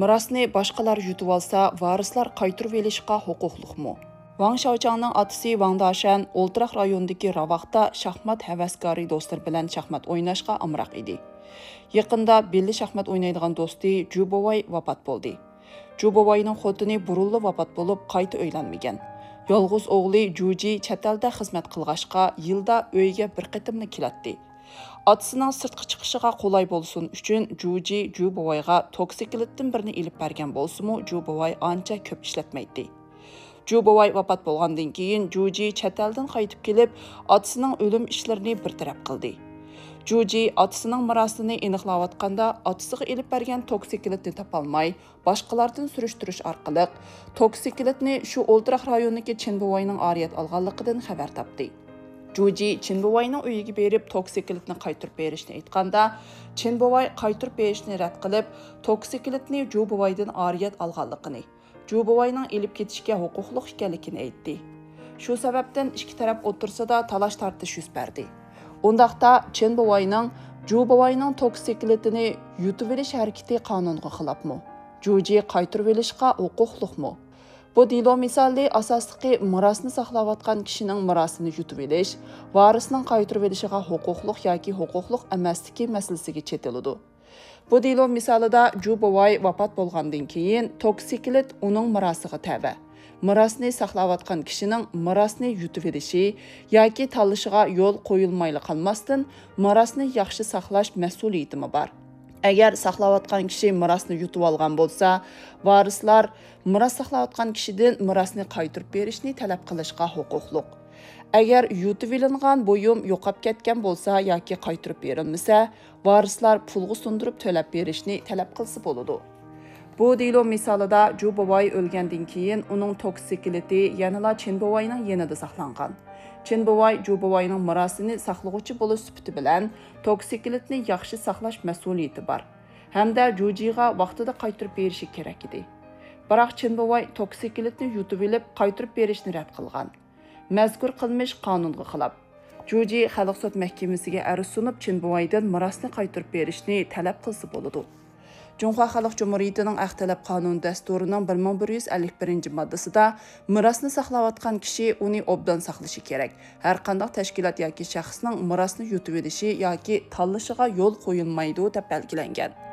Mirasni boshqalar yutib olsa, varislar qaytarib olishga huquqliqmi? Wang Shaochangning otasi Wang Dashan O'ltiraq rayonidagi Ravaqda shaxmat havaskori do'stlar bilan shaxmat o'ynashga amroq edi. Yaqinda belli shaxmat o'ynaydigan do'sti Ju Bovay vafot bo'ldi. Ju Bovayning xotini burunli vafot bo'lib, qayta uylanmagan. Yolg'iz o'g'li Juji chet elda xizmat qilg'ashqa yilda uyga bir qatimni keladi. Otasining sirtqa chiqishiga qulay bo'lsin uchun Juji Ju Bovayga toksikilitdan birini ilib bergan bo'lsa-mu, Ju Bovay ancha ko'p ishlatmaydi. Ju Bovay vafot bo'lgandan keyin Juji chet eldan qaytib kelib, otasining o'lim ishlarini bir taraf qildi. Juji otasining mirosini aniqlayotganda otasiga ilib bergan toksikilitni topolmay, boshqalardan surishtirish orqali toksikilitni shu O'ltiraq rayonidagi Chinbovayning oriyat olganligidan xabar topdi. Juji Chinbovayning uyiga berib toksikilitni qaytarib berishni aytganda, Chinbovay qaytarib berishni rad qilib, toksikilitni Ju Bovaydan oriyat olganligini, Ju Bovayning ilib ketishga huquqli ekanligini aytdi. Shu sababdan ikki taraf o'tirsida talash tortish yuz berdi. Undaqda Chinbovayning Ju Bovayning toksikilitini yutib olish harakati qonunga xilofmi? Juji qaytarib olishga huquqliqmi? Bu dilo misoli asosliqi mirosni saqlayotgan kishining mirosini yutib olish, varisning qaytarib olishiga huquqliq yoki huquqliq emasligi masalasiga chetiladi. Bu dilo misolida Ju Bovay vafot bo'lgandan keyin toksikilit uning mirosiga tava. Mirosni saqlayotgan kishining mirosni yutib olishi yoki tanlashiga yo'l qo'yilmayli qolmasdan, mirosni yaxshi saqlash mas'uliyati bor. Agar saqlayotgan kishi mirosni yutib olgan bo'lsa, varislar miros saqlayotgan kishidan mirosni qaytarib berishni talab qilishga huquqliq. Agar yutib olingan buyum yo'qolib ketgan bo'lsa yoki qaytarib berilmasa, varislar pulga sundirib to'lab berishni talab qilsa bo'ladi. Bu dilo misolida Ju Bovay o'lgandan keyin uning toksikiliti yanada Chinbovayning yanida saqlangan. Chinbovay Ju Bovayning mirosini saqlovchi bo'lish sifati bilan toksikilitni yaxshi saqlash mas'uliyati bor. Hamda Jujiga vaqtida qaytarib berishi kerak edi. Biroq Chinbovay toksikilitni yutib olib, qaytarib berishni rad qilgan. Mazkur qilmish qonunga xilof. Juji Xalq sud mahkamasiga arz sunib Chinbovaydan mirosni qaytarib berishni talab qilsa bo'ladi. Cumhuriyet Xalq Cumhuriyetining Aqtalab qonun dasturining 1141-moddasida mirosni saqlayotgan kishi uni obdan saqlashi kerak. Har qanday tashkilot yoki shaxsning mirosni yutib olishi yoki tanlashiga yo'l qo'yilmaydi deb belgilangan.